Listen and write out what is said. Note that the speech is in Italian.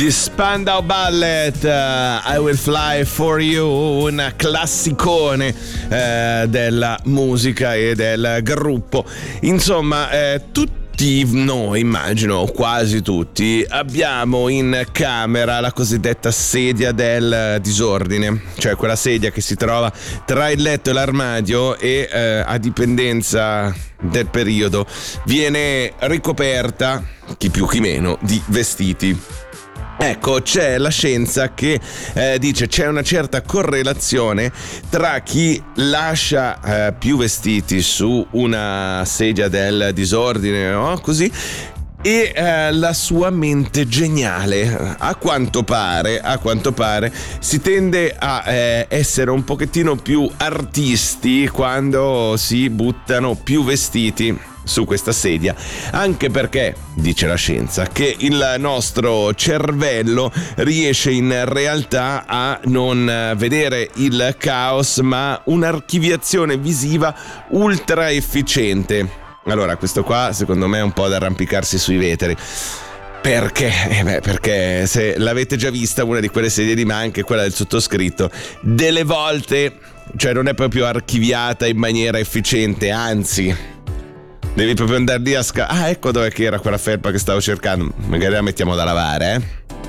Di Spandau Ballet, I Will Fly For You, un classicone della musica e del gruppo. Insomma, tutti noi, immagino quasi tutti, abbiamo in camera la cosiddetta sedia del disordine, cioè quella sedia che si trova tra il letto e l'armadio e a dipendenza del periodo viene ricoperta, chi più chi meno, di vestiti. Ecco, c'è la scienza che dice c'è una certa correlazione tra chi lascia più vestiti su una sedia del disordine, no? Così, e la sua mente geniale. A quanto pare si tende a essere un pochettino più artisti quando si buttano più vestiti su questa sedia, anche perché dice la scienza che il nostro cervello riesce in realtà a non vedere il caos, ma un'archiviazione visiva ultra efficiente. Allora, questo qua secondo me è un po' da arrampicarsi sui vetri. Perché? Perché se l'avete già vista una di quelle sedie lì, ma anche quella del sottoscritto, delle volte, cioè non è proprio archiviata in maniera efficiente, anzi devi proprio andare lì a ecco dove che era quella felpa che stavo cercando. Magari la mettiamo da lavare,